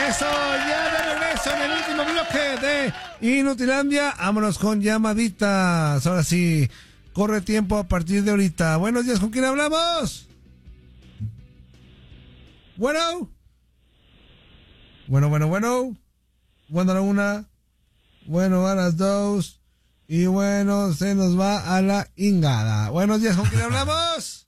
Eso, ya de regreso en el último bloque de Inutilandia. Vámonos con llamaditas. Ahora sí, corre tiempo a partir de ahorita. Buenos días, ¿con quién hablamos? Bueno. Bueno. Bueno a la una. Bueno a las dos. Y bueno, se nos va a la ingada. Buenos días, ¿con quién hablamos?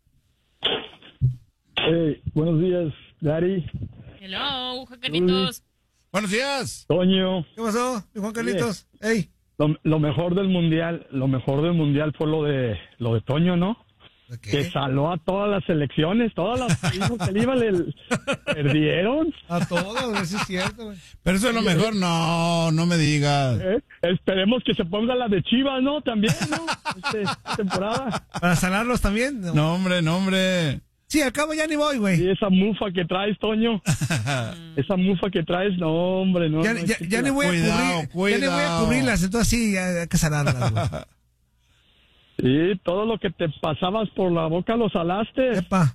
Hey, buenos días, Gary. Hello, Juan Carlitos. Buenos días. Toño. ¿Qué pasó, Juan Carlitos? Hey. Lo mejor del mundial fue lo de Toño, ¿no? ¿Qué? Que saló a todas las selecciones, todas las países que le iban, perdieron. A todos, eso es cierto, güey. Pero eso es lo mejor, no me digas. Esperemos que se ponga la de Chivas, ¿no? También, ¿no? Esta temporada. ¿Para salarlos también? No, hombre. Sí, al cabo ya ni voy, güey. Y esa mufa que traes, Toño. Esa mufa que traes, no, hombre, no. Ya ni voy a cubrir. Ya ni voy a cubrirlas, entonces sí, hay que salarlas, güey. Sí, todo lo que te pasabas por la boca lo salaste. Epa.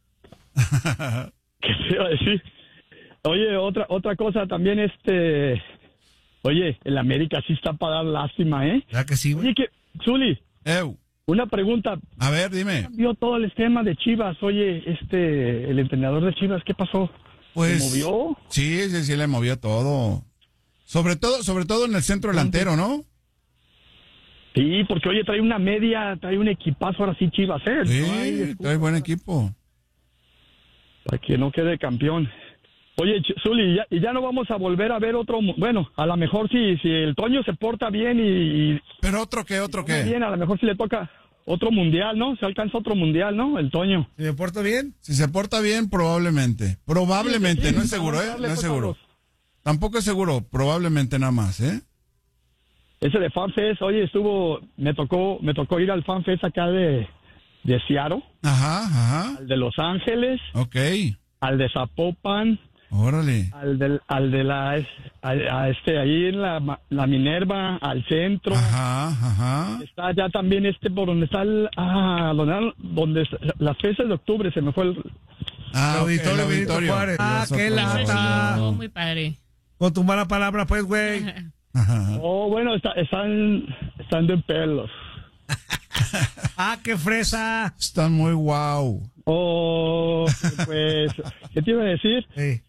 ¿Qué te iba a decir? Oye, otra cosa también, Oye, el América sí está para dar lástima, ¿eh? ¿Verdad que sí, güey? Oye, Zuli, una pregunta. A ver, dime. Vio todo el esquema de Chivas. Oye, el entrenador de Chivas, ¿qué pasó? Pues, ¿Se movió? Sí, le movió todo. Sobre todo en el centro delantero, ¿no? Sí, porque oye, trae un equipazo ahora sí Chivas, ¿eh? Sí, trae buen equipo. Para que no quede campeón. Oye, Zuli, ya no vamos a volver a ver otro... Bueno, a lo mejor si el Toño se porta bien y ¿Pero otro qué? bien, a lo mejor si le toca otro mundial, ¿no? Se alcanza otro mundial, ¿no? El Toño. ¿Si me porto bien? Si se porta bien, probablemente. Probablemente, Sí, no es seguro, ¿eh? No es seguro. Tampoco es seguro, probablemente nada más, ¿eh? Ese de FanFest, oye, me tocó ir al FanFest acá de Seattle. Ajá. Al de Los Ángeles. Ok. Al de Zapopan. Órale. Al de ahí en la Minerva, al centro. Ajá. Está ya también por donde está donde las fechas de octubre se me fue el auditorio Benito Juárez. Qué lata. Muy padre. Con tu mala palabra, pues, güey. Ajá. Oh, bueno, están de pelos. ¡Qué fresa! Están muy guau. Oh, pues, ¿qué te iba a decir? Sí.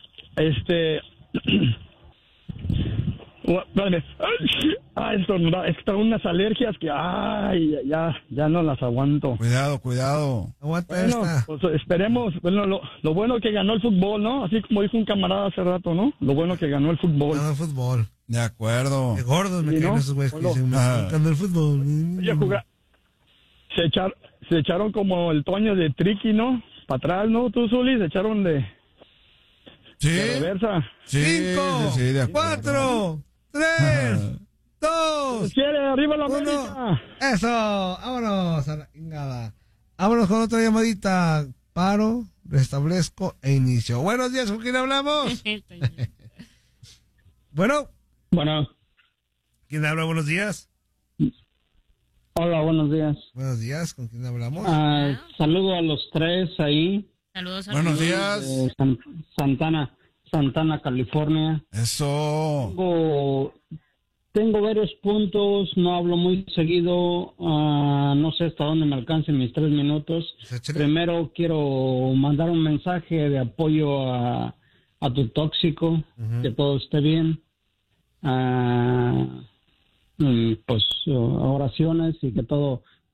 Espérame. Es que tengo unas alergias que, ya no las aguanto. Cuidado. Aguanta Bueno, esta. pues esperemos. Bueno, lo bueno que ganó el fútbol, ¿no? Así como dijo un camarada hace rato, ¿no? Lo bueno que ganó el fútbol. Ganó el fútbol. De acuerdo. Qué gordos me Sí, caen ¿no? esos güeyes que dicen, Ajá. ganó el fútbol. Oye, se echaron como el Toño de Triqui, ¿no? Para atrás, ¿no? Tú, Zuli, se echaron de reversa. Sí, 5, sí, de acuerdo. 4, 3, 2, ¡Quiere, arriba la 1. América! Eso, vámonos a la ingada. Vámonos con otra llamadita. Paro, restablezco e inicio. Buenos días, ¿con quién hablamos? Bueno, ¿quién habla? Buenos días. Hola, buenos días. Buenos días, ¿con quién hablamos? Saludo a los tres ahí. Saludos. Buenos días. De Santana, California. Eso. Tengo varios puntos, no hablo muy seguido, no sé hasta dónde me alcancen mis 3 minutos. Primero quiero mandar un mensaje de apoyo a tu tóxico, que todo esté bien. Oraciones y que todo